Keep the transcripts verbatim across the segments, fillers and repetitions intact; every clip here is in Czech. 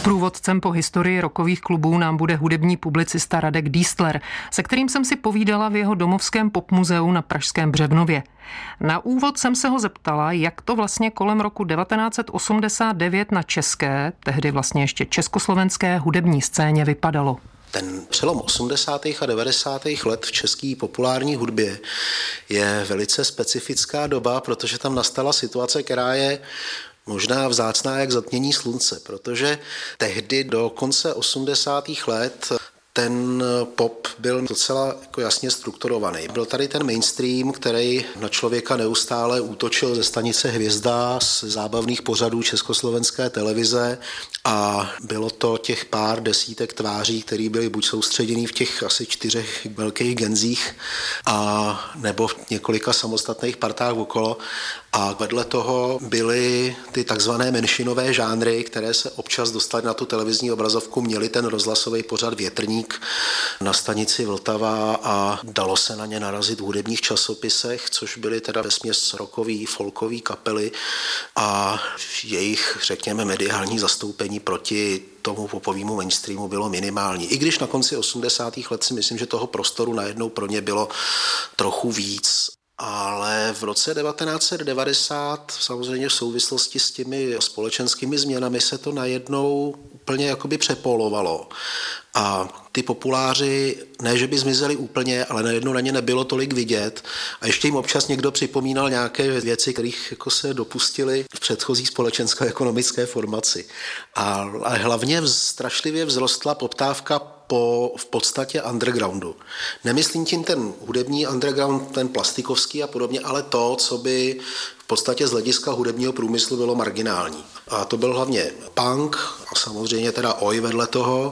Průvodcem po historii rockových klubů nám bude hudební publicista Radek Diestler, se kterým jsem si povídala v jeho domovském popmuzeu na pražském Břevnově. Na úvod jsem se ho zeptala, jak to vlastně kolem roku devatenáct set osmdesát devět na české, tehdy vlastně ještě československé hudební scéně vypadalo. Ten přelom osmdesátých a devadesátých let v české populární hudbě je velice specifická doba, protože tam nastala situace, která je možná vzácná jak zatmění slunce, protože tehdy do konce osmdesátých let ten pop byl docela jako jasně strukturovaný. Byl tady ten mainstream, který na člověka neustále útočil ze stanice Hvězda, z zábavných pořadů československé televize a bylo to těch pár desítek tváří, které byly buď soustředěný v těch asi čtyřech velkých genzích a nebo v několika samostatných partách okolo. A vedle toho byly ty takzvané menšinové žánry, které se občas dostaly na tu televizní obrazovku, měli ten rozhlasový pořad Větrník na stanici Vltava a dalo se na ně narazit v hudebních časopisech, což byly teda vesměs rockový, folkový kapely a jejich, řekněme, mediální zastoupení proti tomu popovému mainstreamu bylo minimální. I když na konci osmdesátých let si myslím, že toho prostoru najednou pro ně bylo trochu víc. Ale v roce devatenáct set devadesát samozřejmě v souvislosti s těmi společenskými změnami se to najednou úplně jakoby přepolovalo. A ty populáři, ne že by zmizeli úplně, ale najednou na ně nebylo tolik vidět. A ještě jim občas někdo připomínal nějaké věci, kterých jako se dopustili v předchozí společensko-ekonomické formaci. A, a hlavně strašlivě vzrostla poptávka po v podstatě undergroundu. Nemyslím tím ten hudební underground, ten plastikovský a podobně, ale to, co by v podstatě z hlediska hudebního průmyslu bylo marginální. A to byl hlavně punk a samozřejmě teda oj vedle toho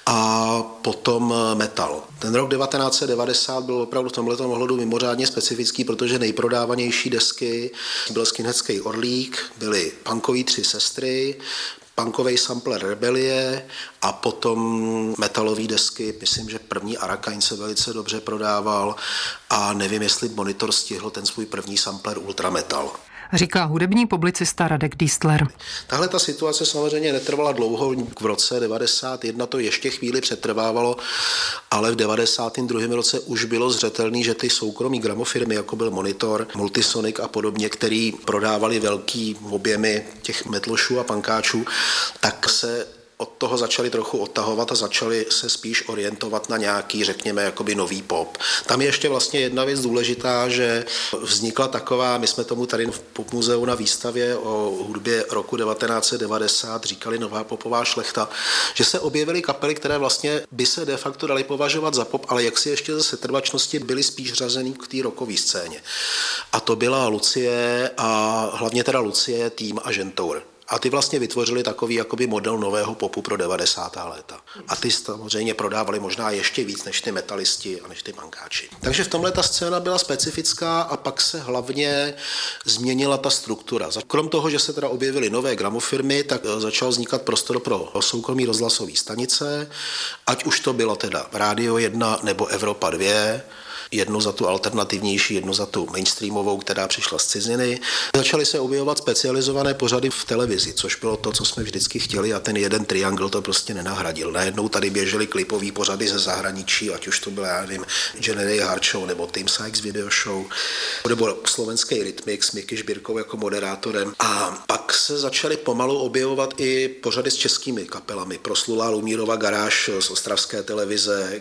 a potom metal. Ten rok devatenáct set devadesát byl opravdu v tomhletom ohledu mimořádně specifický, protože nejprodávanější desky byl Skinheadský Orlík, byly punkový Tři sestry, punkovej sampler Rebelie a potom metalové desky. Myslím, že první Arakain se velice dobře prodával a nevím, jestli Monitor stihl ten svůj první sampler Ultrametal. Říká hudební publicista Radek Diestler. Tahle ta situace samozřejmě netrvala dlouho. V roce devadesát jedna to ještě chvíli přetrvávalo, ale v devadesátém druhém roce už bylo zřetelný, že ty soukromí gramofirmy, jako byl Monitor, Multisonic a podobně, který prodávali velký objemy těch metlošů a pankáčů, tak se od toho začali trochu odtahovat a začali se spíš orientovat na nějaký, řekněme, jakoby nový pop. Tam je ještě vlastně jedna věc důležitá, že vznikla taková, my jsme tomu tady v Popmuzeu na výstavě o hudbě roku devatenáct set devadesát říkali nová popová šlechta, že se objevily kapely, které vlastně by se de facto daly považovat za pop, ale jaksi ještě ze setrvačnosti byly spíš řazený k té rockové scéně. A to byla Lucie a hlavně teda Lucie, Tým a Žentour. A ty vlastně vytvořili takový jakoby model nového popu pro devadesátá léta. A ty samozřejmě prodávali možná ještě víc než ty metalisti a než ty pankáči. Takže v tomhle ta scéna byla specifická a pak se hlavně změnila ta struktura. Krom toho, že se teda objevily nové gramofirmy, tak začal vznikat prostor pro soukromí rozhlasové stanice, ať už to bylo teda Rádio jedna nebo Evropa dva, jednu za tu alternativnější, jednu za tu mainstreamovou, která přišla z ciziny. Začaly se objevovat specializované pořady v televizi, což bylo to, co jsme vždycky chtěli a ten jeden triangl to prostě nenahradil. Najednou tady běžely klipový pořady ze zahraničí, ať už to bylo, já nevím, Generation Hard Show nebo Tim Sykes Video Show, nebo slovenský Rytmik s Miky Žbírkou jako moderátorem. A pak se začaly pomalu objevovat i pořady s českými kapelami. Proslulá Lumírova garáž z ostravské televize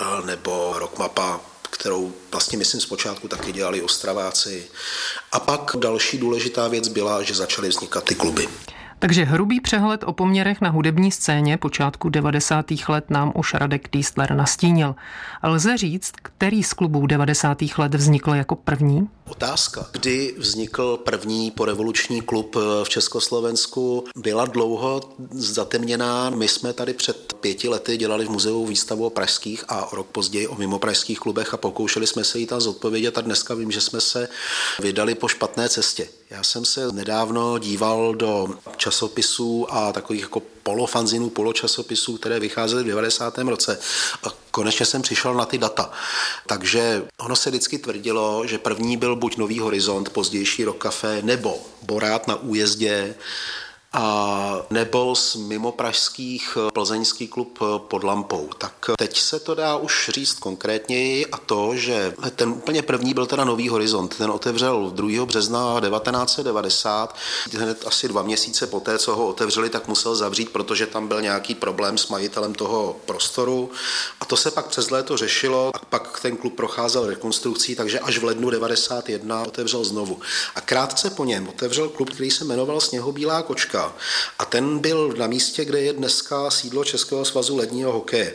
nebo Rockmapa, kterou vlastně myslím zpočátku taky dělali Ostraváci. A pak další důležitá věc byla, že začaly vznikat ty kluby. Takže hrubý přehled o poměrech na hudební scéně počátku devadesátých let nám už Radek Diestler nastínil. Lze říct, který z klubů devadesátých let vznikl jako první? Otázka, kdy vznikl první porevoluční klub v Československu, byla dlouho zatemněná. My jsme tady před pěti lety dělali v muzeu výstavu o pražských a rok později o mimopražských klubech a pokoušeli jsme se jí tam zodpovědět a dneska vím, že jsme se vydali po špatné cestě. Já jsem se nedávno díval do časopisů a takových jako polofanzinů, poločasopisů, které vycházely v devadesátém roce a konečně jsem přišel na ty data. Takže ono se vždycky tvrdilo, že první byl buď Nový horizont, pozdější Rock Café, nebo Borát na Újezdě, a nebo z mimopražských plzeňský klub Pod lampou. Tak teď se to dá už říct konkrétněji a to, že ten úplně první byl teda Nový horizont. Ten otevřel druhého března devatenáct set devadesát. Hned asi dva měsíce poté, co ho otevřeli, tak musel zavřít, protože tam byl nějaký problém s majitelem toho prostoru. A to se pak přes léto řešilo a pak ten klub procházel rekonstrukcí, takže až v lednu devadesát jedna otevřel znovu. A krátce po něm otevřel klub, který se jmenoval Sněhobílá kočka. A ten byl na místě, kde je dneska sídlo Českého svazu ledního hokeje.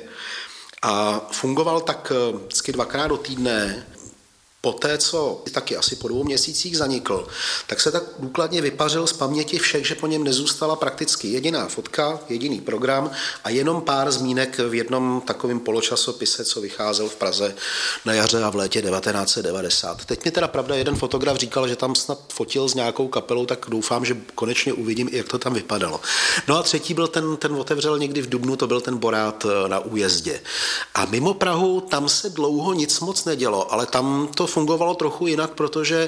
A fungoval tak vždycky dvakrát do týdne. Poté, co taky asi po dvou měsících zanikl, tak se tak důkladně vypařil z paměti všech, že po něm nezůstala prakticky jediná fotka, jediný program a jenom pár zmínek v jednom takovém poločasopise, co vycházel v Praze na jaře a v létě devatenáct set devadesát. Teď mi teda pravda jeden fotograf říkal, že tam snad fotil s nějakou kapelou, tak doufám, že konečně uvidím, jak to tam vypadalo. No a třetí byl ten, ten otevřel někdy v dubnu, to byl ten Borát na Újezdě. A mimo Prahu tam se dlouho nic moc nedělo, ale tam to fungovalo trochu jinak, protože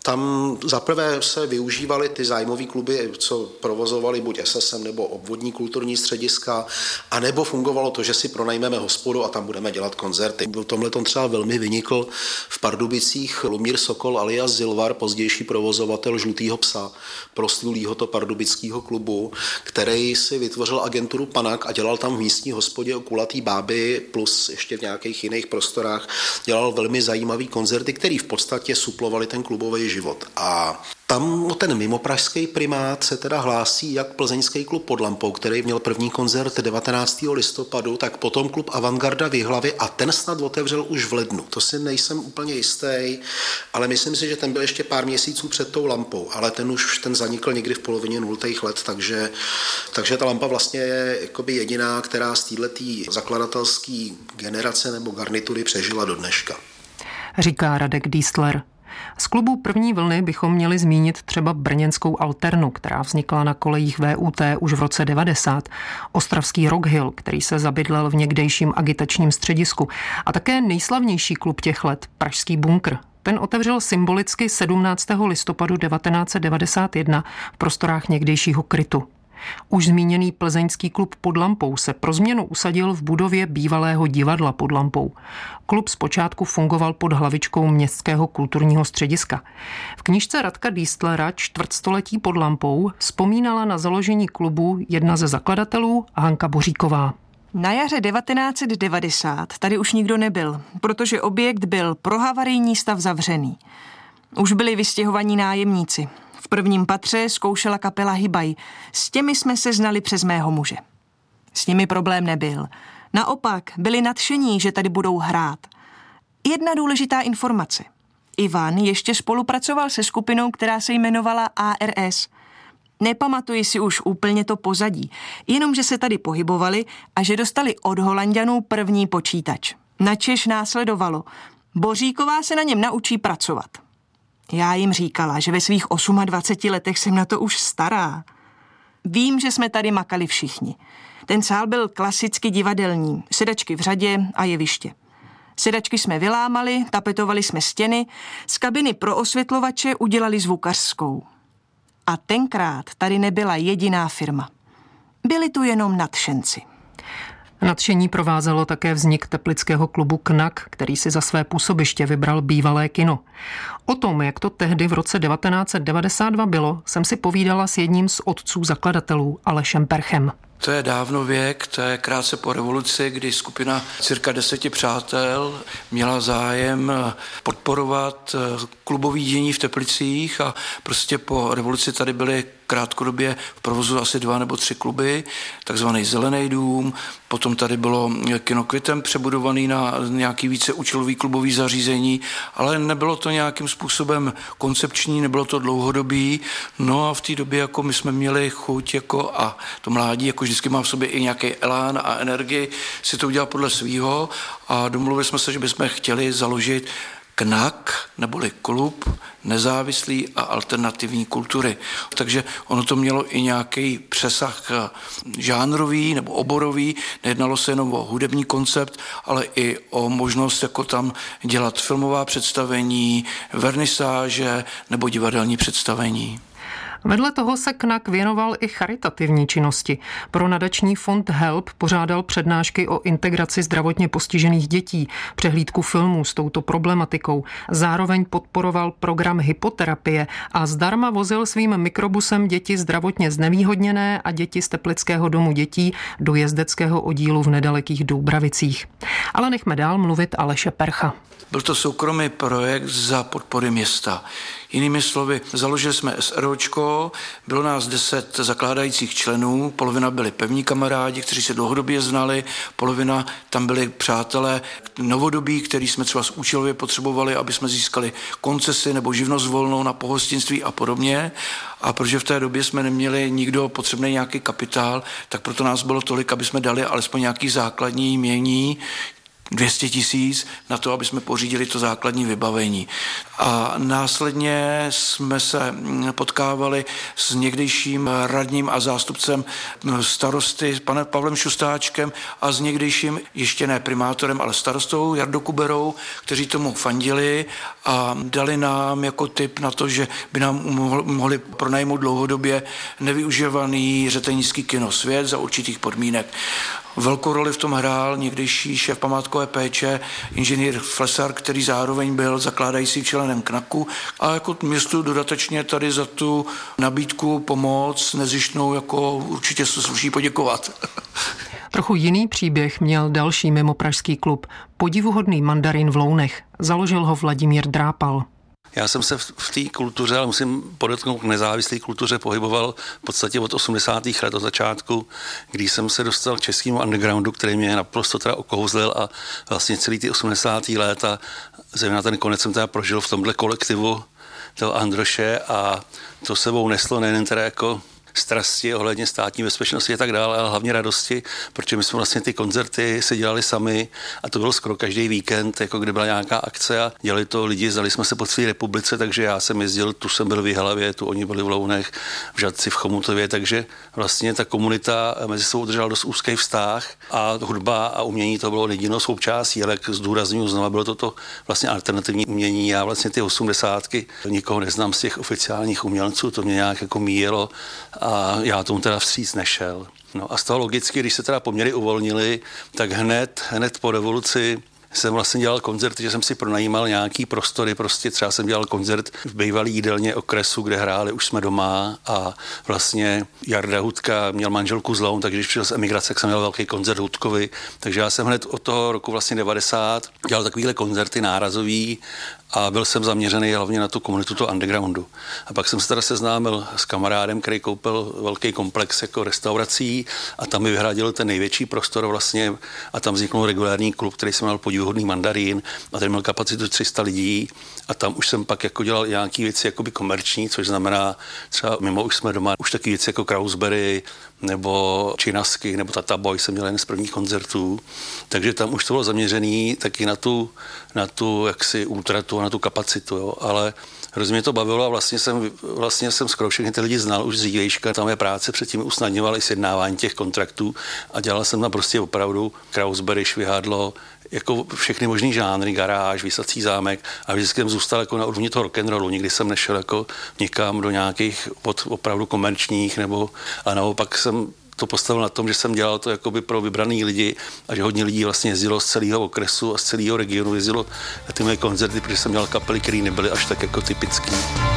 tam zaprvé se využívaly ty zájmové kluby, co provozovali buď S S M nebo obvodní kulturní střediska, anebo fungovalo to, že si pronajmeme hospodu a tam budeme dělat koncerty. V tomhle tom třeba velmi vynikl v Pardubicích Lumír Sokol alias Zilvar, pozdější provozovatel Žlutýho psa, proslulýho to pardubického klubu, který si vytvořil agenturu Panak a dělal tam v místní hospodě o kulatý báby plus ještě v nějakých jiných prostorách dělal velmi zajímavý koncert, který v podstatě suplovali ten klubový život. A tam ten mimopražský primát se teda hlásí jak plzeňský klub Pod lampou, který měl první koncert devatenáctého listopadu, tak potom klub Avantgarda v Jihlavě a ten snad otevřel už v lednu. To si nejsem úplně jistý, ale myslím si, že ten byl ještě pár měsíců před tou lampou, ale ten už ten zanikl někdy v polovině nultých let, takže, takže ta lampa vlastně je jakoby jediná, která z této zakladatelské generace nebo garnitury přežila do dneška. Říká Radek Dístler. Z klubu první vlny bychom měli zmínit třeba brněnskou Alternu, která vznikla na kolejích V U T už v roce devadesát, ostravský Rock Hill, který se zabydlel v někdejším agitačním středisku a také nejslavnější klub těch let, pražský Bunkr. Ten otevřel symbolicky sedmnáctého listopadu devatenáct set devadesát jedna v prostorách někdejšího Krytu. Už zmíněný plzeňský klub Pod lampou se pro změnu usadil v budově bývalého divadla Pod lampou. Klub zpočátku fungoval pod hlavičkou Městského kulturního střediska. V knížce Radka Dístlera Čtvrtstoletí pod lampou vzpomínala na založení klubu jedna ze zakladatelů, Hanka Boříková. Na jaře devatenáct set devadesát tady už nikdo nebyl, protože objekt byl pro havarijní stav zavřený. Už byli vystěhovaní nájemníci. V prvním patře zkoušela kapela Hybaj. S těmi jsme se znali přes mého muže. S nimi problém nebyl. Naopak byli nadšení, že tady budou hrát. Jedna důležitá informace. Ivan ještě spolupracoval se skupinou, která se jmenovala A R S. Nepamatuji si už úplně to pozadí, jenom že se tady pohybovali a že dostali od Holanďanů první počítač. Načež následovalo. Boříková se na něm naučí pracovat. Já jim říkala, že ve svých dvaceti osmi letech jsem na to už stará. Vím, že jsme tady makali všichni. Ten sál byl klasicky divadelní, sedačky v řadě a jeviště. Sedačky jsme vylámali, tapetovali jsme stěny, z kabiny pro osvětlovače udělali zvukařskou. A tenkrát tady nebyla jediná firma. Byli tu jenom nadšenci. Nadšení provázelo také vznik teplického klubu Knak, který si za své působiště vybral bývalé kino. O tom, jak to tehdy v roce devatenáct set devadesát dva bylo, jsem si povídala s jedním z otců zakladatelů, Alešem Perchem. To je dávno věk, to je krátce po revoluci, kdy skupina cirka deseti přátel měla zájem podporovat klubové dění v Teplicích a prostě po revoluci tady byly krátkodobě v provozu asi dva nebo tři kluby, takzvaný Zelený dům, potom tady bylo kino Kvitem přebudovaný na nějaký více účelový klubový zařízení, ale nebylo to nějakým způsobem koncepční, nebylo to dlouhodobý, no a v té době jako my jsme měli chuť jako a to mládí jako vždycky má v sobě i nějaký elán a energii si to udělat podle svýho a domluvili jsme se, že bychom chtěli založit Knak, neboli klub nezávislý a alternativní kultury. Takže ono to mělo i nějaký přesah žánrový nebo oborový, nejednalo se jenom o hudební koncept, ale i o možnost jako tam dělat filmová představení, vernisáže nebo divadelní představení. Vedle toho se Knak věnoval i charitativní činnosti. Pro nadační fond Help pořádal přednášky o integraci zdravotně postižených dětí, přehlídku filmů s touto problematikou. Zároveň podporoval program hypoterapie a zdarma vozil svým mikrobusem děti zdravotně znevýhodněné a děti z Teplického domu dětí do jezdeckého oddílu v nedalekých Doubravicích. Ale nechme dál mluvit Aleše Percha. Byl to soukromý projekt za podpory města. Jinými slovy, založili jsme SROčko, bylo nás deset zakládajících členů, polovina byli pevní kamarádi, kteří se dlouhodobě znali, polovina tam byli přátelé novodobí, který jsme třeba účelově potřebovali, aby jsme získali koncesi nebo živnost volnou na pohostinství a podobně. A protože v té době jsme neměli nikdo potřebný nějaký kapitál, tak proto nás bylo tolik, aby jsme dali alespoň nějaký základní jmění, dvě stě tisíc na to, aby jsme pořídili to základní vybavení. A následně jsme se potkávali s někdejším radním a zástupcem starosty, panem Pavlem Šustáčkem a s někdejším, ještě ne primátorem, ale starostou Jardou Kuberou, kteří tomu fandili a dali nám jako tip na to, že by nám mohli pronajmout dlouhodobě nevyužívaný řetelnický kino Svět za určitých podmínek. Velkou roli v tom hrál někdejší šéf památkové péče, inženýr Flesar, který zároveň byl zakládající členem Knaku a jako městu dodatečně tady za tu nabídku pomoc nezištnou jako určitě se sluší poděkovat. Trochu jiný příběh měl další mimopražský klub, podivuhodný Mandarin v Lounech. Založil ho Vladimír Drápal. Já jsem se v té kultuře, ale musím podotknout, nezávislé kultuře pohyboval v podstatě od osmdesátých let od začátku, kdy jsem se dostal k českému undergroundu, který mě naprosto teda okouzlil a vlastně celý ty osmdesátá léta, zejména ten konec jsem teda prožil v tomhle kolektivu toho Androše a to sebou neslo nejen teda jako strasti ohledně státní bezpečnosti a tak dále, ale hlavně radosti, protože my jsme vlastně ty koncerty si dělali sami a to bylo skoro každý víkend, jako kde byla nějaká akce a dělali to lidi, zdali jsme se po celé republice, takže já jsem jezdil, tu jsem byl v Jihlavě, tu oni byli v Lounech, v Žadci, v Chomutově, takže vlastně ta komunita mezi sebou udržela dost úzký vztah a hudba a umění to bylo jedinou součástí, ale jak zdůrazňuji znova, bylo to to vlastně alternativní umění. Já vlastně ty osmdesátky nikoho neznám z těch oficiálních umělců, to mě nějak jako míjelo a já tomu teda vstříc nešel. No a z toho logicky, když se teda poměry uvolnili, tak hned, hned po revoluci jsem vlastně dělal koncerty, že jsem si pronajímal nějaký prostory, prostě třeba jsem dělal koncert v bývalý jídelně okresu, kde hráli Už jsme doma a vlastně Jarda Hudka měl manželku z Loun, takže když přišel z emigrace, tak jsem měl velký koncert Hudkovi, takže já jsem hned od toho roku vlastně devadesát dělal takovýhle koncerty nárazový a byl jsem zaměřený hlavně na tu komunitu toho undergroundu. A pak jsem se teda seznámil s kamarádem, který koupil velký komplex jako restaurací a tam mi vyhradil ten největší prostor vlastně a tam vzniknul regulární klub, který se jmenoval Podivuhodný Mandarin a ten měl kapacitu tři sta lidí a tam už jsem pak jako dělal nějaký věci jakoby komerční, což znamená třeba mimo Už jsme doma, už taky věci jako Krausberry nebo Činasky nebo Tata Boy jsem měl jeden z prvních koncertů, takže tam už to bylo zaměřený taky na tu, na tu jaksi útratu a na tu kapacitu, jo. Ale hrozně mě to bavilo a vlastně jsem, vlastně jsem skoro všechny ty lidi znal už z dřívejška, tam je práce předtím usnadňoval i sjednávání těch kontraktů a dělal jsem tam prostě opravdu Krausberry, Švihadlo, jako všechny možný žánry, garáž, Visací zámek a vždycky jsem zůstal jako na úrovni toho rock'n'rollu, nikdy jsem nešel jako někam do nějakých pod opravdu komerčních nebo a naopak jsem to postavil na tom, že jsem dělal to jakoby pro vybraný lidi a že hodně lidí vlastně jezdilo z celého okresu a z celého regionu jezdilo na ty moje koncerty, protože jsem dělal kapely, které nebyly až tak jako typický.